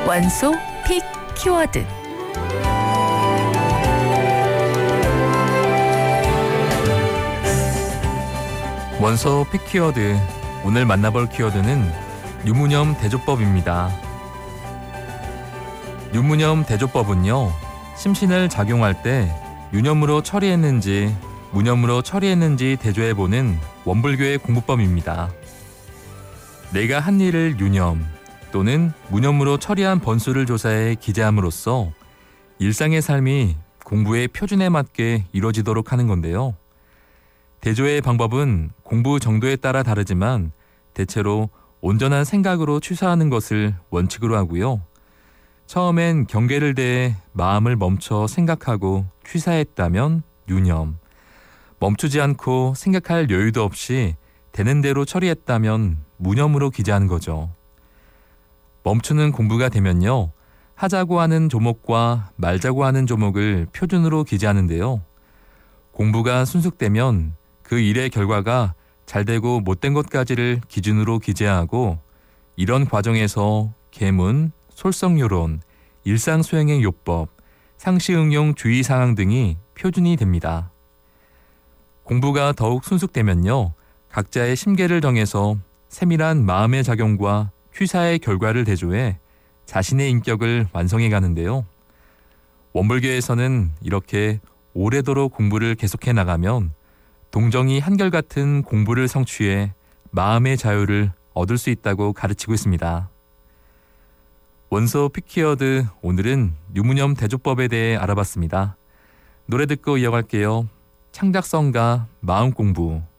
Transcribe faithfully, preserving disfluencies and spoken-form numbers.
원소 픽 키워드. 원소 픽 키워드. 오늘 만나볼 키워드는 유무념 대조법입니다. 유무념 대조법은요, 심신을 작용할 때 유념으로 처리했는지 무념으로 처리했는지 대조해보는 원불교의 공부법입니다. 내가 한 일을 유념 또는 무념으로 처리한 번수를 조사해 기재함으로써 일상의 삶이 공부의 표준에 맞게 이루어지도록 하는 건데요. 대조의 방법은 공부 정도에 따라 다르지만 대체로 온전한 생각으로 취사하는 것을 원칙으로 하고요. 처음엔 경계를 대해 마음을 멈춰 생각하고 취사했다면 유념, 멈추지 않고 생각할 여유도 없이 되는 대로 처리했다면 무념으로 기재하는 거죠. 멈추는 공부가 되면요, 하자고 하는 조목과 말자고 하는 조목을 표준으로 기재하는데요. 공부가 순숙되면 그 일의 결과가 잘되고 못된 것까지를 기준으로 기재하고, 이런 과정에서 계문, 솔성요론, 일상수행의 요법, 상시응용 주의사항 등이 표준이 됩니다. 공부가 더욱 순숙되면요, 각자의 심계를 정해서 세밀한 마음의 작용과 취사의 결과를 대조해 자신의 인격을 완성해 가는데요. 원불교에서는 이렇게 오래도록 공부를 계속해 나가면 동정이 한결같은 공부를 성취해 마음의 자유를 얻을 수 있다고 가르치고 있습니다. 원소 픽키워드, 오늘은 유무념 대조법에 대해 알아봤습니다. 노래 듣고 이어갈게요. 창작성가 마음공부.